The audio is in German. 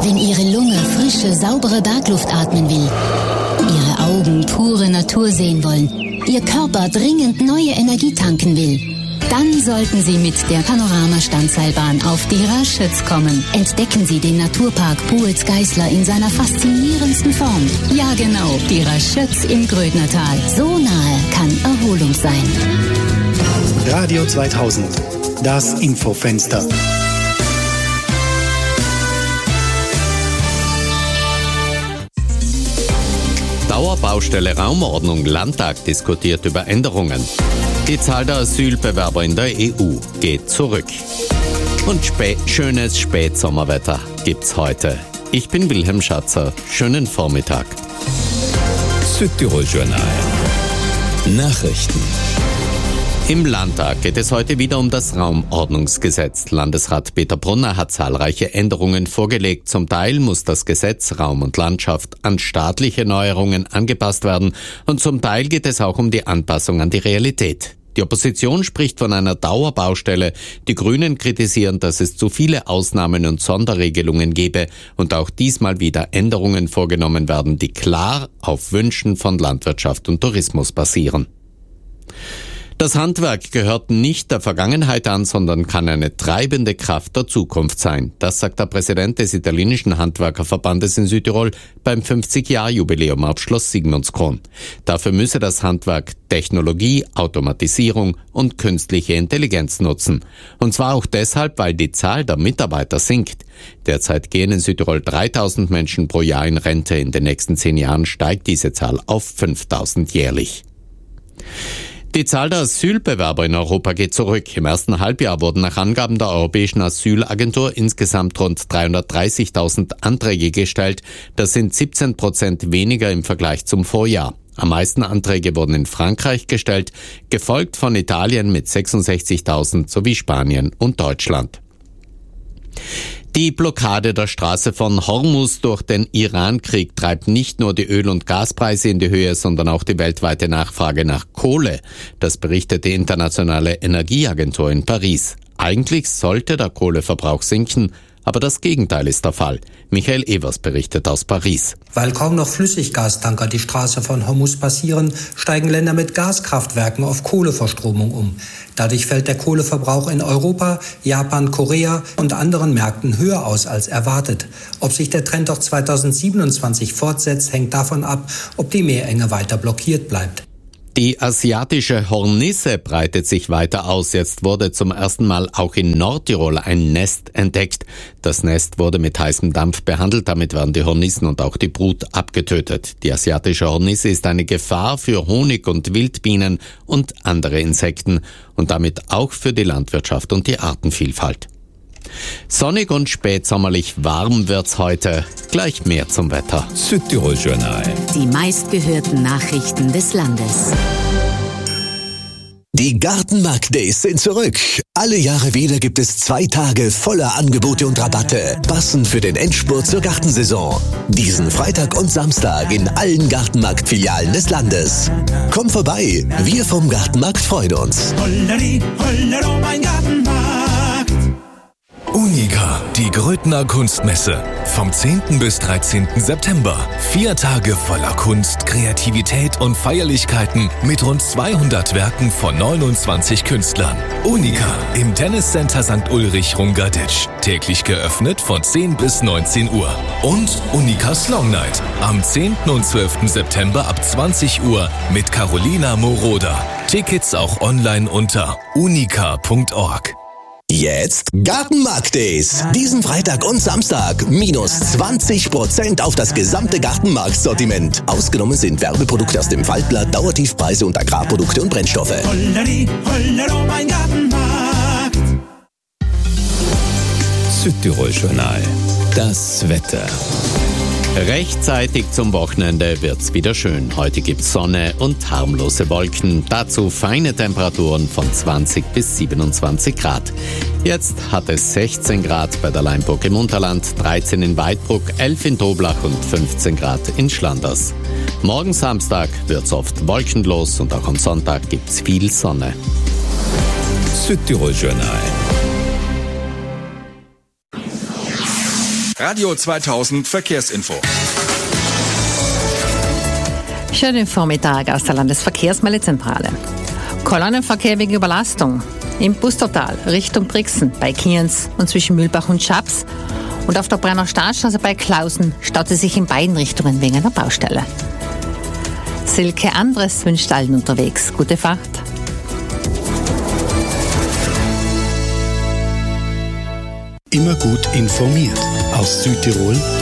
Wenn Ihre Lunge frische, saubere Bergluft atmen will, Ihre Augen pure Natur sehen wollen, Ihr Körper dringend neue Energie tanken will, dann sollten Sie mit der Panorama-Standseilbahn auf die Raschütz kommen. Entdecken Sie den Naturpark Puhlsgeisler in seiner faszinierendsten Form. Ja genau, die Raschütz im Grödnertal. So nahe kann Erholung sein. Radio 2000, das Infofenster. Dauerbaustelle Raumordnung Landtag diskutiert über Änderungen. Die Zahl der Asylbewerber in der EU geht zurück. Und schönes Spätsommerwetter gibt's heute. Ich bin Wilhelm Schatzer. Schönen Vormittag. Südtirol Journal. Nachrichten. Im Landtag geht es heute wieder um das Raumordnungsgesetz. Landesrat Peter Brunner hat zahlreiche Änderungen vorgelegt. Zum Teil muss das Gesetz Raum und Landschaft an staatliche Neuerungen angepasst werden und zum Teil geht es auch um die Anpassung an die Realität. Die Opposition spricht von einer Dauerbaustelle. Die Grünen kritisieren, dass es zu viele Ausnahmen und Sonderregelungen gebe und auch diesmal wieder Änderungen vorgenommen werden, die klar auf Wünschen von Landwirtschaft und Tourismus basieren. Das Handwerk gehört nicht der Vergangenheit an, sondern kann eine treibende Kraft der Zukunft sein. Das sagt der Präsident des italienischen Handwerkerverbandes in Südtirol beim 50-Jahr-Jubiläum auf Schloss Sigmundskron. Dafür müsse das Handwerk Technologie, Automatisierung und künstliche Intelligenz nutzen. Und zwar auch deshalb, weil die Zahl der Mitarbeiter sinkt. Derzeit gehen in Südtirol 3.000 Menschen pro Jahr in Rente. In den nächsten 10 Jahren steigt diese Zahl auf 5.000 jährlich. Die Zahl der Asylbewerber in Europa geht zurück. Im ersten Halbjahr wurden nach Angaben der Europäischen Asylagentur insgesamt rund 330.000 Anträge gestellt. Das sind 17% weniger im Vergleich zum Vorjahr. Am meisten Anträge wurden in Frankreich gestellt, gefolgt von Italien mit 66.000 sowie Spanien und Deutschland. Die Blockade der Straße von Hormuz durch den Iran-Krieg treibt nicht nur die Öl- und Gaspreise in die Höhe, sondern auch die weltweite Nachfrage nach Kohle. Das berichtet die Internationale Energieagentur in Paris. Eigentlich sollte der Kohleverbrauch sinken, aber das Gegenteil ist der Fall. Michael Evers berichtet aus Paris. Weil kaum noch Flüssiggastanker die Straße von Hormuz passieren, steigen Länder mit Gaskraftwerken auf Kohleverstromung um. Dadurch fällt der Kohleverbrauch in Europa, Japan, Korea und anderen Märkten höher aus als erwartet. Ob sich der Trend auch 2027 fortsetzt, hängt davon ab, ob die Meerenge weiter blockiert bleibt. Die asiatische Hornisse breitet sich weiter aus. Jetzt wurde zum ersten Mal auch in Nordtirol ein Nest entdeckt. Das Nest wurde mit heißem Dampf behandelt. Damit werden die Hornissen und auch die Brut abgetötet. Die asiatische Hornisse ist eine Gefahr für Honig- und Wildbienen und andere Insekten und damit auch für die Landwirtschaft und die Artenvielfalt. Sonnig und spätsommerlich warm wird's heute. Gleich mehr zum Wetter. Südtirol Journal. Die meistgehörten Nachrichten des Landes. Die Gartenmarkt Days sind zurück. Alle Jahre wieder gibt es 2 Tage voller Angebote und Rabatte, passend für den Endspurt zur Gartensaison. Diesen Freitag und Samstag in allen Gartenmarkt-Filialen des Landes. Komm vorbei, wir vom Gartenmarkt freuen uns. Holleri, hollero, mein Gartenmarkt. Unica, die Grödner Kunstmesse. Vom 10. bis 13. September. 4 Tage voller Kunst, Kreativität und Feierlichkeiten mit rund 200 Werken von 29 Künstlern. Unica im Tenniscenter St. Ulrich Rungaditsch. Täglich geöffnet von 10 bis 19 Uhr. Und Unicas Long Night am 10. und 12. September ab 20 Uhr mit Carolina Moroder. Tickets auch online unter unica.org. Jetzt Gartenmarkt Days. Diesen Freitag und Samstag minus 20% auf das gesamte Gartenmarktsortiment. Ausgenommen sind Werbeprodukte aus dem Waldblatt, Dauertiefpreise und Agrarprodukte und Brennstoffe. Holleri, hollero, mein Gartenmarkt. Südtirol Journal. Das Wetter. Rechtzeitig zum Wochenende wird's wieder schön. Heute gibt's Sonne und harmlose Wolken. Dazu feine Temperaturen von 20 bis 27 Grad. Jetzt hat es 16 Grad bei der Leimburg im Unterland, 13 in Weidbruck, 11 in Toblach und 15 Grad in Schlanders. Morgen Samstag wird's oft wolkenlos und auch am Sonntag gibt's viel Sonne. Südtirol Journal. Radio 2000 Verkehrsinfo. Schönen Vormittag aus der Landesverkehrsmeldezentrale. Kolonnenverkehr wegen Überlastung im Pustertal Richtung Brixen bei Kienz und zwischen Mühlbach und Schaps. Und auf der Brenner Staatsstraße bei Klausen staut es sich in beiden Richtungen wegen einer Baustelle. Silke Andres wünscht allen unterwegs gute Fahrt. Immer gut informiert. Aus Südtirol